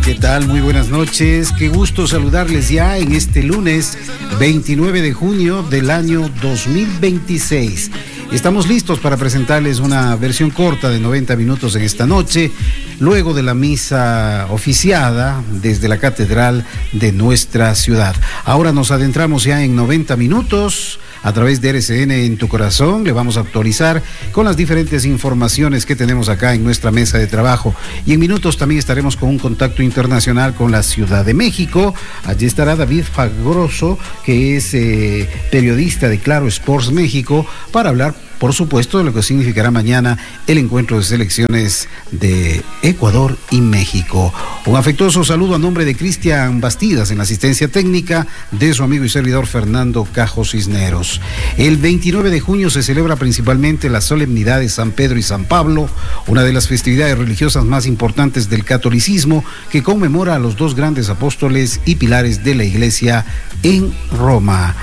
¿qué tal? Muy buenas noches. Qué gusto saludarles ya en este lunes 29 de junio del año 2026. Estamos listos para presentarles una versión corta de 90 minutos en esta noche, luego de la misa oficiada desde la catedral de nuestra ciudad. Ahora nos adentramos ya en 90 minutos. A través de RCN en tu corazón le vamos a actualizar con las diferentes informaciones que tenemos acá en nuestra mesa de trabajo. Y en minutos también estaremos con un contacto internacional con la Ciudad de México. Allí estará David Fagroso, que es periodista de Claro Sports México, para hablar, por supuesto, de lo que significará mañana el encuentro de selecciones de Ecuador y México. Un afectuoso saludo a nombre de Cristian Bastidas en la asistencia técnica, de su amigo y servidor Fernando Cajo Cisneros. El 29 de junio se celebra principalmente la solemnidad de San Pedro y San Pablo, una de las festividades religiosas más importantes del catolicismo, que conmemora a los dos grandes apóstoles y pilares de la Iglesia en Roma.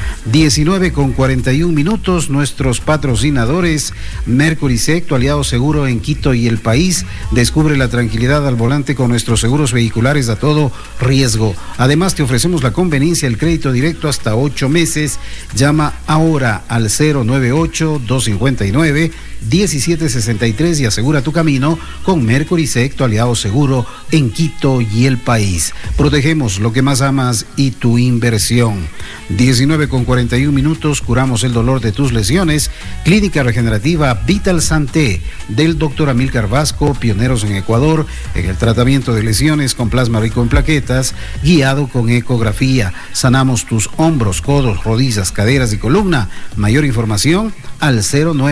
19:41, nuestros patrocinadores Mercury Sec, tu aliado seguro en Quito y el país. Descubre la tranquilidad al volante con nuestros seguros vehiculares a todo riesgo. Además, te ofrecemos la conveniencia del crédito directo hasta 8 meses. Llama ahora al 098-259-1763 y asegura tu camino con Mercury Sec, tu aliado seguro en Quito y el país. Protegemos lo que más amas y tu inversión. 19:41, curamos el dolor de tus lesiones. Clínica Regenerativa Vital Santé del Dr. Amílcar Vasco, pioneros en Ecuador en el tratamiento de lesiones con plasma rico en plaquetas, guiado con ecografía. Sanamos tus hombros, codos, rodillas, caderas y columna. Mayor información al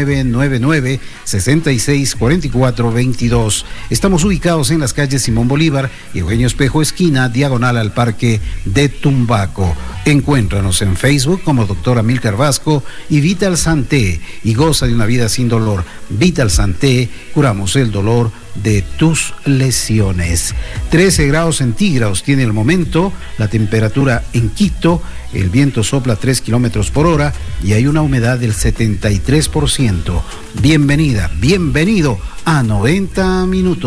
0999-664422. Estamos ubicados en las calles Simón Bolívar y Eugenio Espejo, esquina diagonal al Parque de Tumbaco. Encuéntranos en Facebook como Dr. Amílcar Vasco y Vital Santé y goza de una vida sin dolor. Vital Santé, curamos el dolor de tus lesiones. 13 grados centígrados tiene el momento, la temperatura en Quito, el viento sopla 3 kilómetros por hora y hay una humedad del 73%. Bienvenida, bienvenido a 90 minutos.